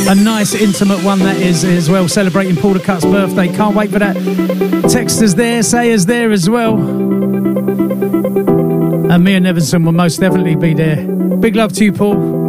A nice intimate one that is as well, celebrating Paul the Cut's birthday. Can't wait for that. Texters there, sayers there as well. And me and Nevinson will most definitely be there. Big love to you, Paul.